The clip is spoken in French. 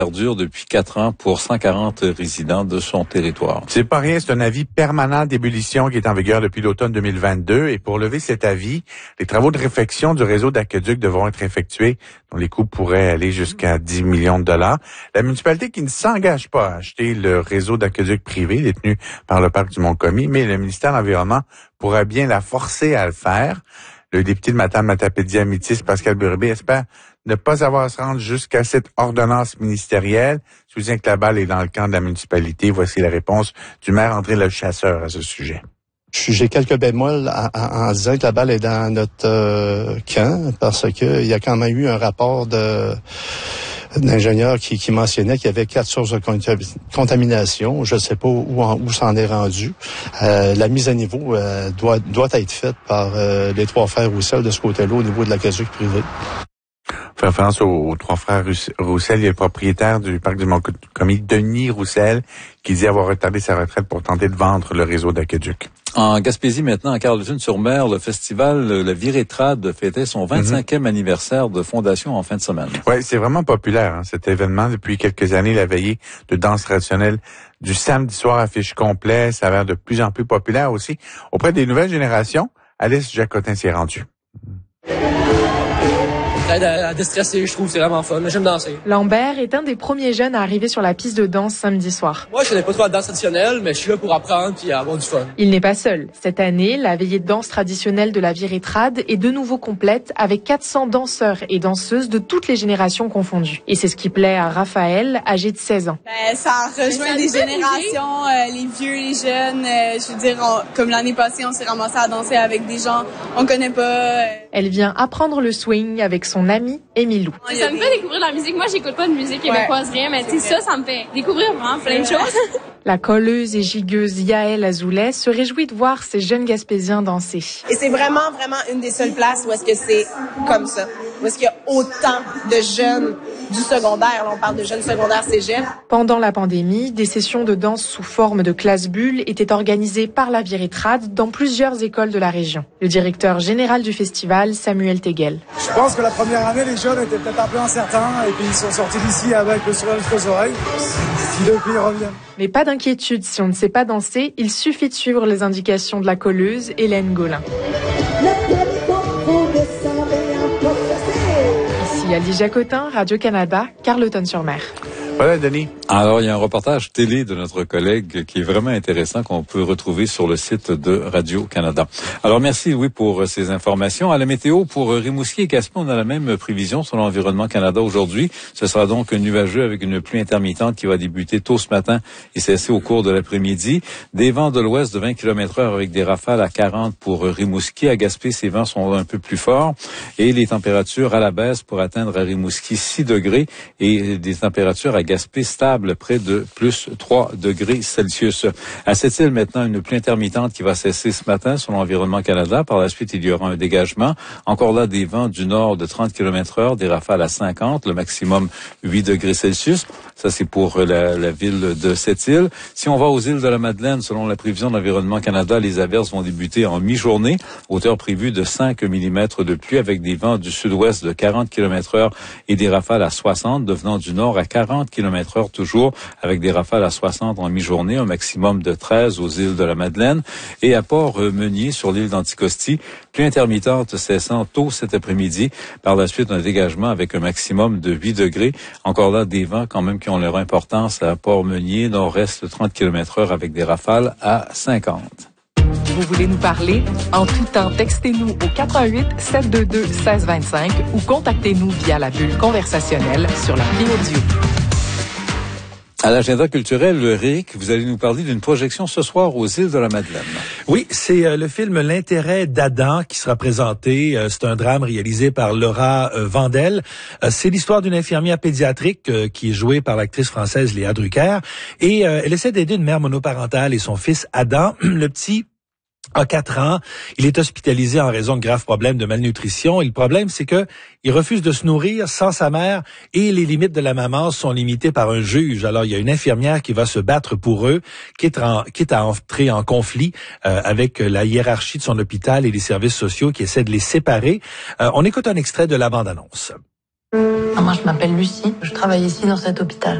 Dure depuis 4 ans pour 140 résidents de son territoire. C'est pas rien, c'est un avis permanent d'ébullition qui est en vigueur depuis l'automne 2022. Et pour lever cet avis, les travaux de réfection du réseau d'aqueduc devront être effectués, dont les coûts pourraient aller jusqu'à 10 millions de dollars. La municipalité qui ne s'engage pas à acheter le réseau d'aqueduc privé détenu par le parc du Mont-Commis, mais le ministère de l'Environnement pourrait bien la forcer à le faire. Le député de Matane-Matapédia-Métis, Pascal Burby, espère ne pas avoir à se rendre jusqu'à cette ordonnance ministérielle. Je vous dis que la balle est dans le camp de la municipalité. Voici la réponse du maire André Lechasseur à ce sujet. J'ai quelques bémols en disant que la balle est dans notre camp parce que il y a quand même eu un rapport d'ingénieurs qui mentionnait qu'il y avait 4 sources de contamination. Je ne sais pas où ça en est rendu. La mise à niveau doit être faite par les 3 frères Roussel de ce côté-là au niveau de l'aqueduc privé. Faire référence aux 3 frères Roussel, il y a le propriétaire du parc du Mont-Commis, Denis Roussel, qui dit avoir retardé sa retraite pour tenter de vendre le réseau d'aqueduc. En Gaspésie maintenant, à Carleton-sur-Mer, le festival La Virétrade fêtait son 25e anniversaire de fondation en fin de semaine. Oui, c'est vraiment populaire, cet événement. Depuis quelques années, la veillée de danse traditionnelle du samedi soir affiche complet. Ça a l'air de plus en plus populaire aussi. Auprès des nouvelles générations, Alice Jacotin s'y est rendue. À déstresser, je trouve, c'est vraiment fun. J'aime danser. Lambert est un des premiers jeunes à arriver sur la piste de danse samedi soir. Moi, je connais pas trop la danse traditionnelle, mais je suis là pour apprendre et avoir du fun. Il n'est pas seul. Cette année, la veillée de danse traditionnelle de la Virétrade est de nouveau complète avec 400 danseurs et danseuses de toutes les générations confondues. Et c'est ce qui plaît à Raphaël, âgé de 16 ans. Ça rejoint des générations, les vieux, les jeunes. Je veux dire, comme l'année passée, on s'est ramassé à danser avec des gens qu'on connaît pas. Elle vient apprendre le swing avec son ami Émilou. Ça me fait découvrir la musique. Moi, j'écoute pas de musique québécoise, rien, mais ça me fait découvrir vraiment plein de choses. La colleuse et gigueuse Yael Azoulay se réjouit de voir ces jeunes Gaspésiens danser. Et c'est vraiment une des seules places où est-ce que c'est comme ça. Où est-ce qu'il y a autant de jeunes du secondaire. Là, on parle de jeunes secondaires cégep. Pendant la pandémie, des sessions de danse sous forme de classe bulle étaient organisées par la Virétrade dans plusieurs écoles de la région. Le directeur général du festival, Samuel Teguel. Je pense que la première année, les jeunes étaient peut-être un peu incertains et puis ils sont sortis d'ici avec le sourire jusqu'aux oreilles. Puis depuis, ils reviennent. Mais pas d'inquiétude, si on ne sait pas danser, il suffit de suivre les indications de la colleuse Hélène Gaulin. Ici Ali Jacotin, Radio-Canada, Carleton-sur-Mer. Voilà, Denis. Alors, il y a un reportage télé de notre collègue qui est vraiment intéressant qu'on peut retrouver sur le site de Radio-Canada. Alors, merci Louis pour ces informations. À la météo, pour Rimouski et Gaspé, on a la même prévision sur l'Environnement Canada aujourd'hui. Ce sera donc nuageux avec une pluie intermittente qui va débuter tôt ce matin et cesser au cours de l'après-midi. Des vents de l'ouest de 20 km/h avec des rafales à 40 pour Rimouski. À Gaspé, ces vents sont un peu plus forts et les températures à la baisse pour atteindre à Rimouski 6 degrés et des températures à Gaspé stable, près de plus 3 degrés Celsius. À cette île, maintenant, une pluie intermittente qui va cesser ce matin sur l'Environnement Canada. Par la suite, il y aura un dégagement. Encore là, des vents du nord de 30 km/h, des rafales à 50, le maximum 8 degrés Celsius. Ça, c'est pour la ville de cette île. Si on va aux îles de la Madeleine, selon la prévision de l'Environnement Canada, les averses vont débuter en mi-journée. Hauteur prévue de 5 mm de pluie avec des vents du sud-ouest de 40 km/h et des rafales à 60, devenant du nord à 40 km/h toujours, avec des rafales à 60 en mi-journée, un maximum de 13 aux îles de la Madeleine. Et à Port-Meunier, sur l'île d'Anticosti, pluie intermittente cessant tôt cet après-midi. Par la suite, un dégagement avec un maximum de 8 degrés. Encore là, des vents quand même qui ont leur importance à Port-Meunier, nord-est 30 km/h avec des rafales à 50. Vous voulez nous parler? En tout temps, textez-nous au 88 722 1625 ou contactez-nous via la bulle conversationnelle sur l'appli audio. À l'agenda culturel, Rick, vous allez nous parler d'une projection ce soir aux îles de la Madeleine. Oui, c'est le film L'intérêt d'Adam qui sera présenté. C'est un drame réalisé par Laura Vandel. C'est l'histoire d'une infirmière pédiatrique qui est jouée par l'actrice française Léa Drucker. Et elle essaie d'aider une mère monoparentale et son fils Adam, le petit a 4 ans. Il est hospitalisé en raison de graves problèmes de malnutrition. Et le problème, c'est que il refuse de se nourrir sans sa mère et les limites de la maman sont limitées par un juge. Alors, il y a une infirmière qui va se battre pour eux, quitte à entrer en conflit avec la hiérarchie de son hôpital et les services sociaux qui essaient de les séparer. On écoute un extrait de la bande-annonce. Moi, je m'appelle Lucie. Je travaille ici dans cet hôpital.